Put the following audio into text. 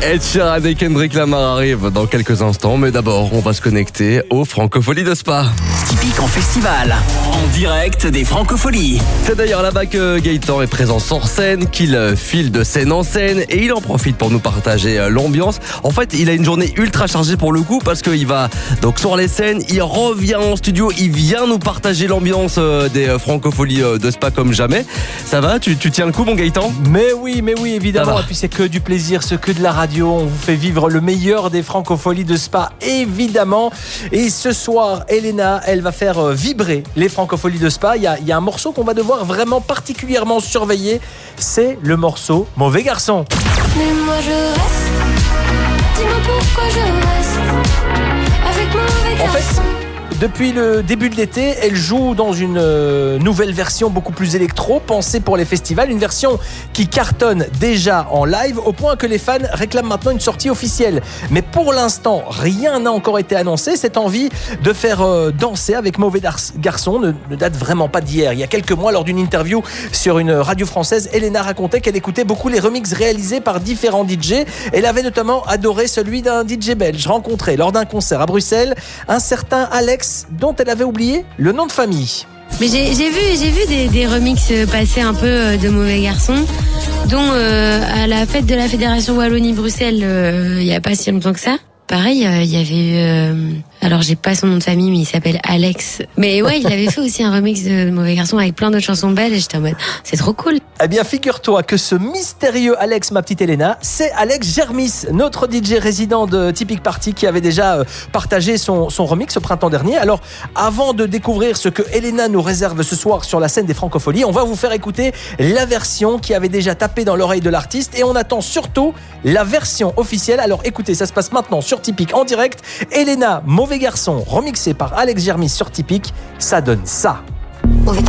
Ed Sheeran et Kendrick Lamar arrivent dans quelques instants, mais d'abord, on va se connecter aux Francopholies de Spa. Typique en festival, en direct des Francopholies. C'est d'ailleurs là-bas que Gaëtan est présent sur scène, qu'il file de scène en scène et il en profite pour nous partager l'ambiance. En fait, il a une journée ultra chargée pour le coup parce qu'il va donc sur les scènes, il revient en studio, il vient nous partager l'ambiance des Francopholies de Spa comme jamais. Ça va, tu tiens le coup mon Gaëtan ? Mais oui, évidemment. Et puis c'est que du plaisir, c'est que de la radio. On vous fait vivre le meilleur des Francopholies de Spa, évidemment. Et ce soir, Elena, elle va faire vibrer les Francopholies de Spa. Il y a un morceau qu'on va devoir vraiment particulièrement surveiller. C'est le morceau Mauvais Garçon. Mais moi je reste. Dis-moi pourquoi je reste avec Mauvais Garçon. En fait, depuis le début de l'été, elle joue dans une nouvelle version beaucoup plus électro, pensée pour les festivals, une version qui cartonne déjà en live au point que les fans réclament maintenant une sortie officielle. Mais pour l'instant, rien n'a encore été annoncé. Cette envie de faire danser avec Mauvais Garçon ne date vraiment pas d'hier. Il y a quelques mois, lors d'une interview sur une radio française, Elena racontait qu'elle écoutait beaucoup les remixes réalisés par différents DJ. Elle avait notamment adoré celui d'un DJ belge rencontré lors d'un concert à Bruxelles, un certain Alex, dont elle avait oublié le nom de famille. Mais j'ai vu des remixes passer un peu de Mauvais Garçons, dont à la fête de la Fédération Wallonie-Bruxelles, il n'y a pas si longtemps que ça. Pareil, il y avait eu... alors j'ai pas son nom de famille, mais il s'appelle Alex. Mais ouais, il avait fait aussi un remix de Mauvais Garçon avec plein d'autres chansons belles et j'étais en mode, c'est trop cool. Eh bien, figure-toi que ce mystérieux Alex, ma petite Elena, c'est Alex Germis, notre DJ résident de Typique Party qui avait déjà partagé son remix au printemps dernier. Alors, avant de découvrir ce que Elena nous réserve ce soir sur la scène des Francopholies, on va vous faire écouter la version qui avait déjà tapé dans l'oreille de l'artiste et on attend surtout la version officielle. Alors écoutez, ça se passe maintenant sur Typique en direct. Elena, Mauvais Garçon, remixé par Alex Germis sur Typique, ça donne ça. Mauvais